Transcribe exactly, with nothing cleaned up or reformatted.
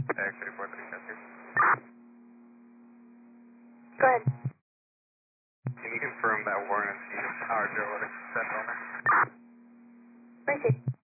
X three four three seven two. Go ahead. Can you confirm that Warren and Steve are Joe with a set owner? Receive.